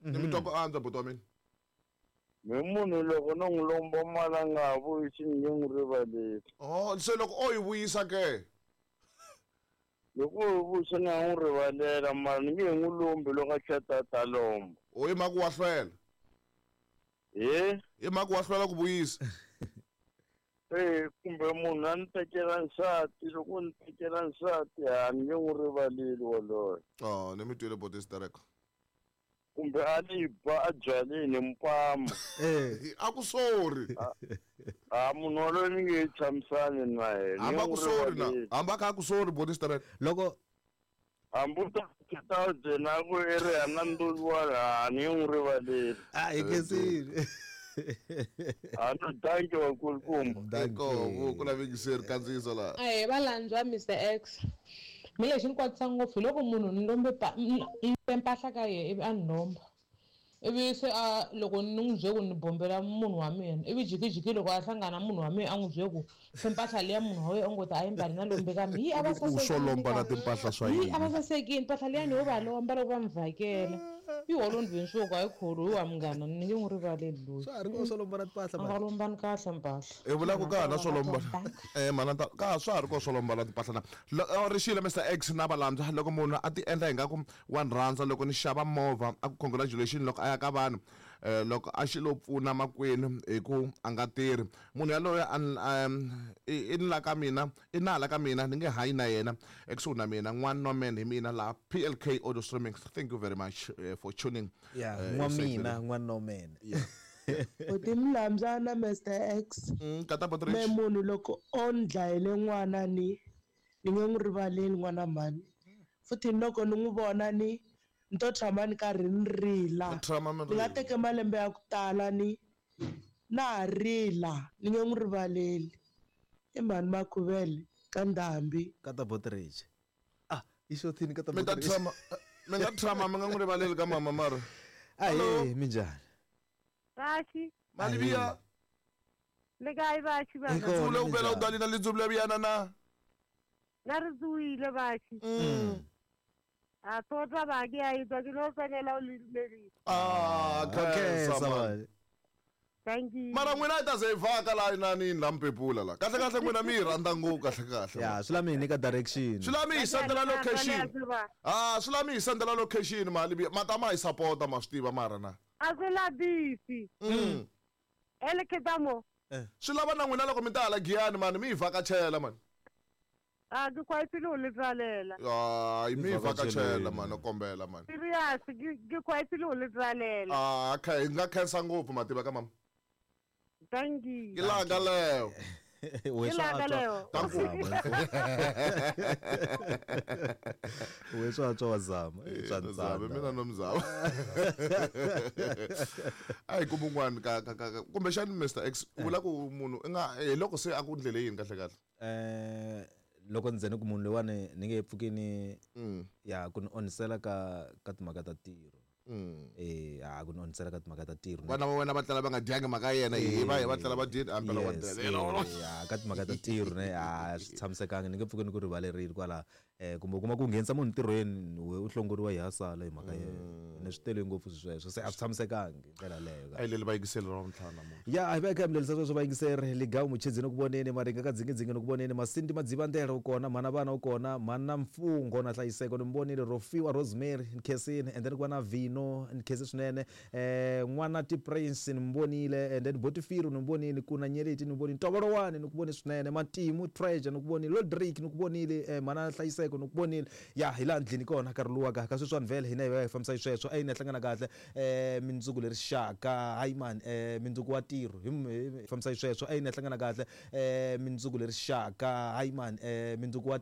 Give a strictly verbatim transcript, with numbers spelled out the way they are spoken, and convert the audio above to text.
ni mi twa ku antswa buti wa mina mi munhu loko no n'wi lomba mali a nga ha vuyisi ni nge n'wi rivaleli. oh se loko o yi vuyisa ke loko u vuyisa ni nga n'wi rivalela mara ni nge n'wi lombi loko a chata ta lomba. o hi mhaka wa hlwela he hi mhaka wa hlwela ku vuyisa eh kumbe munhu a ni tekela nsati loko ni tekela nsati a ni nge n'wi rivaleli wolowo. oh ni mi twile buti stereko kumbe a ni ba a byaleni mpama eh a ku sorry a munhu walowo ni nge tshamisani na yena. hamba ku sorry na hamba ka ku sorry buti stereko loko ambuta two thousand a ku eri ana ndolwa a ni nge n'wi rivaleli. ah ikesile ano danke wakulukumba eko ku lavikiseri kandziyiso la eh balandzwa mister X mi lexi ni kwatisa ngopfu hi loko munhu ni lombe mpahla ka ye ivi a ni lomba ivi se a loko ni n'wi bye ku ni bombela munhu wa mina ivi jikijiki loko a hlangana munhu wa mina a n'wi bye ku se mpahla liya munhu wa wena ongote a yi mbali na lombe ka mi hi a va swo lomba na timpahla swa hi yini a va sasekini mpahla liya ni yo va lomba loko va mi vhakela yi holo ndlwini swo ka hi kholo wa munghana ni nge n'wi rivaleli loyi swa ha ri ngo swo lomba na timpahla a nga lombani kahle mpahla e vula ku ka ha na swo lomba eh mana ka swa ha ri ko swo lomba na timpahla na rixile mister X na valandzwa loko munhu a ti endla hi nga ku wa ni rhandza loko ni xava movha a ku congratulation loko a ya ka vanhu eh loko a xilo pfuna makwenu hi ku a nga tirhi munhu yaloye i ni la ka mina i na la ka mina ni nge hayi na yena ekusuhi na mina n'wana wa man hi mina la P L K audio streaming. Thank you very much uh, for tuning yeah uh, n'wa mina n'wana wa man yeah uti mlambyana mister X mm kata Patrick me munhu loko on dlayile n'wana ni ni nge n'wi rivaleli n'wana mani futhi loko ni n'wi vona ni nto tshama ni karhi ni rila ni nga teke malembe ya ku tala ni na rila ni nge n'wi rivaleli i mani Makhuvele ka Ndhambi kata Botridge ah isho thini kata mi ta Botridge tshama mi nga tshama mi nga n'wi rivaleli ka mama mara ayi minjani Bashi mali biya le kae bashi ba Iko- tsule u bela u dalina le dzubule biyana na na re zuile bashi mm a tota ba ke a itwa ke lo tsenela o le ah okay khaisa man sawa thank you mara n'wina yi ta ze hi vhaka la inani la mpepula la kahle kahle n'wina mi yi rhandza ngopfu kahle kahle ya swi la mi hi nyika direction swi la mi hi sendela location ah swi la mi hi sendela location mali biya matama hi support ma swi tiva mara na a se la bisi mm ele ke tamo swi lava na n'wina loko mi ta hala Giyani mani mi hi vhakachela mani a ke kwaitile o le tsalela ah mi hi vhakachela mani no kombela mani serious ke ke kwaitile o le tsalela ah okay hi nga khensa ngopfu mativa ka mama thank you ke langa leo we swa Ilanga leo. we swa tswa wazama swa Zabe mina ntsana nomzamo ayi kumun'wana ka ka ka kumbe xani mister X vula ku munhu i nga hi loko se a ku ndlele yini kahle kahle eh loko ndzeni ku munhu lewani ni nge pfukini mm ya ku ni onisela ka ka timhaka ta tiro mm eh a ku ni onisela ka timhaka ta tiro vana va wena va tlela va nga dyangi mhaka yena hi va hi va tlela va dyini ambela wa Yes, tlela eh, ya ka timhaka ta tiro ne a swi tshamisekanga ni nge pfuki ni ku rivalerile kwala eh kumbe kuma ku nghenisa munhu ntirhweni we u hlongoriwa hi hasala hi mhaka yena ni swi tele ngopfu sweswo se a swi tshamisekanga hi ndlela leyo ayi leli va yingiseli ra mtlhana munhu ya hi veka mlelisa sweswo va yingiseri ligawu muchedzini ku voneni maringa ka dzingidzingini ku voneni masindi madzivandela u kona mhana vana u kona mhana mfungo na hlayiseko ni mi vonile rofiwa Rosemary ni khesini and then ku va na vino ni khesi swinene eh n'wana tiprince ni mi vonile and then botifiru ni mi vonile ku na nyeleti ni mi vonile ntovolowani ni ku voni swinene matimu treasure ni ku vonile lodrick ni ku vonile eh mhana hlayiseko ni ku vonile ya hi laha ndlini kona nkarhi luwaka ka sweswiwani vhele hina hi va hi fambisa hi sweswo a yi ni hlangana kahle eh mindzuku leri xaka hayi mani eh mindzuku wa tiro hi mi- hi fambisa hi sweswo a yi ni hlangana kahle eh mindzuku leri xaka hayi mani eh mindzuku wa